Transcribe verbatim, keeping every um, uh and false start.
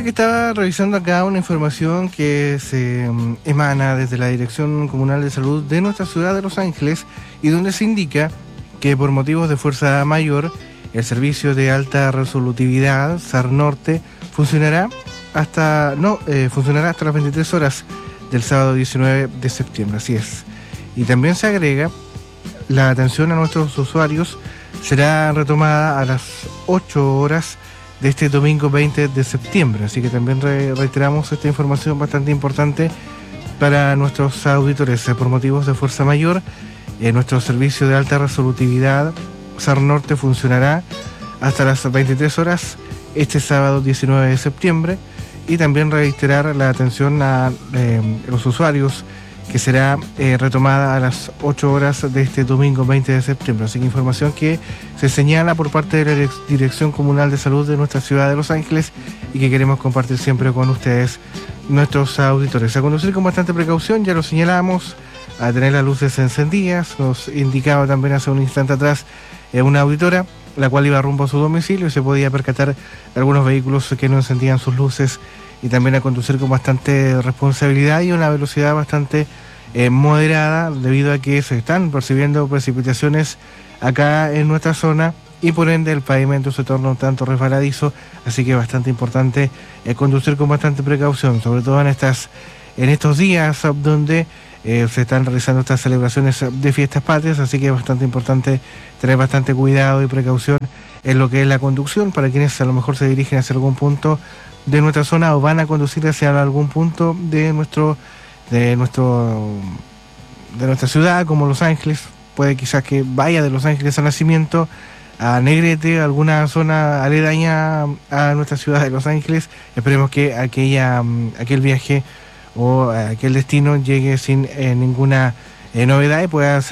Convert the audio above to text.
que estaba revisando acá una información que se um, emana desde la Dirección Comunal de Salud de nuestra ciudad de Los Ángeles y donde se indica que por motivos de fuerza mayor el servicio de alta resolutividad SAR Norte funcionará hasta no eh, funcionará hasta las veintitrés horas del sábado diecinueve de septiembre, así es. Y también se agrega la atención a nuestros usuarios será retomada a las ocho horas de este domingo veinte de septiembre, así que también re reiteramos esta información bastante importante para nuestros auditores. Por motivos de fuerza mayor, eh, nuestro servicio de alta resolutividad SAR Norte funcionará hasta las veintitrés horas este sábado diecinueve de septiembre, y también reiterar la atención a eh, los usuarios que será eh, retomada a las ocho horas de este domingo veinte de septiembre. Así que información que se señala por parte de la Dirección Comunal de Salud de nuestra ciudad de Los Ángeles y que queremos compartir siempre con ustedes, nuestros auditores. A conducir con bastante precaución, ya lo señalamos, a tener las luces encendidas. Nos indicaba también hace un instante atrás eh, una auditora, la cual iba rumbo a su domicilio y se podía percatar de algunos vehículos que no encendían sus luces, y también a conducir con bastante responsabilidad y una velocidad bastante eh, moderada, debido a que se están percibiendo precipitaciones acá en nuestra zona y por ende el pavimento se torna un tanto resbaladizo, así que es bastante importante eh, conducir con bastante precaución, sobre todo en estas en estos días donde eh, se están realizando estas celebraciones de fiestas patrias, así que es bastante importante tener bastante cuidado y precaución en lo que es la conducción para quienes a lo mejor se dirigen hacia algún punto de nuestra zona o van a conducir hacia algún punto de nuestro de nuestro de nuestra ciudad, como Los Ángeles. Puede quizás que vaya de Los Ángeles a Nacimiento, a Negrete, alguna zona aledaña a nuestra ciudad de Los Ángeles. Esperemos que aquella aquel viaje o aquel destino llegue sin eh, ninguna eh, novedad y pueda ser